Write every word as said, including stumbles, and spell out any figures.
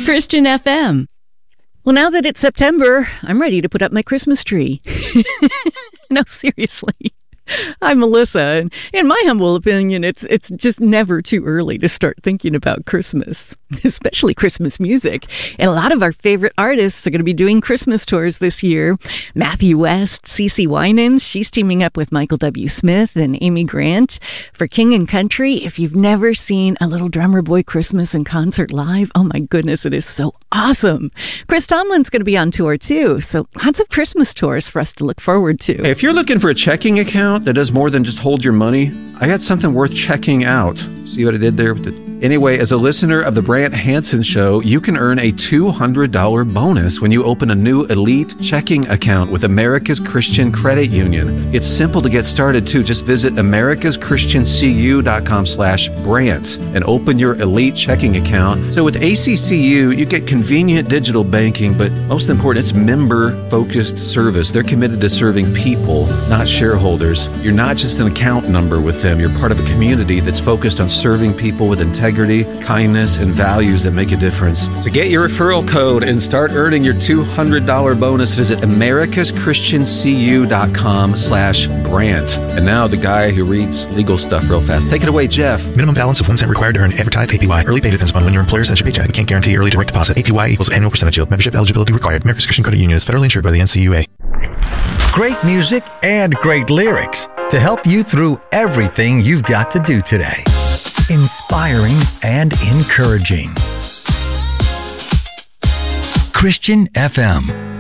Christian F M. Well, now that it's September, I'm ready to put up my Christmas tree. No, seriously. I'm Melissa, and in my humble opinion, it's it's just never too early to start thinking about Christmas, especially Christmas music. And a lot of our favorite artists are going to be doing Christmas tours this year. Matthew West, CeCe Winans, she's teaming up with Michael W. Smith and Amy Grant for King and Country. If you've never seen A Little Drummer Boy Christmas in concert live, oh my goodness, it is so awesome. Chris Tomlin's going to be on tour too, so lots of Christmas tours for us to look forward to. Hey, if you're looking for a checking account that does more than just hold your money, I got something worth checking out. See what I did there with the... Anyway, as a listener of the Brant Hansen Show, you can earn a two hundred dollars bonus when you open a new Elite checking account with America's Christian Credit Union. It's simple to get started, too. Just visit americas christian c u dot com slash Brant and open your Elite checking account. So with A C C U, you get convenient digital banking, but most important, it's member-focused service. They're committed to serving people, not shareholders. You're not just an account number with them. You're part of a community that's focused on serving people with integrity, kindness, and values that make a difference. To get your referral code and start earning your two hundred dollars bonus, visit americas christian c u dot com slash Brant. And now the guy who reads legal stuff real fast. Take it away, Jeff. Minimum balance of one cent required to earn advertised A P Y. Early pay depends upon when your employer sends your paycheck. Can't guarantee early direct deposit. A P Y equals annual percentage yield. Membership eligibility required. America's Christian Credit Union is federally insured by the N C U A. Great music and great lyrics to help you through everything you've got to do today. Inspiring and encouraging. Christian F M.